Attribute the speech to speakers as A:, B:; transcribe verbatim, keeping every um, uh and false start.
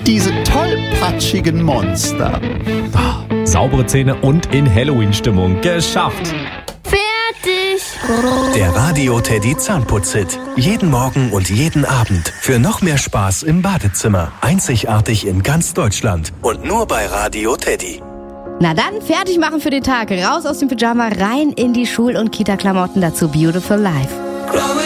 A: diese tollpatschigen Monster.
B: Ah, saubere Zähne und in Halloween-Stimmung. Geschafft!
C: Fertig!
D: Der Radio Teddy Zahnputz-Hit. Jeden Morgen und jeden Abend. Für noch mehr Spaß im Badezimmer. Einzigartig in ganz Deutschland. Und nur bei Radio Teddy.
E: Na dann, fertig machen für den Tag. Raus aus dem Pyjama, rein in die Schul- und Kita-Klamotten, dazu Beautiful Life.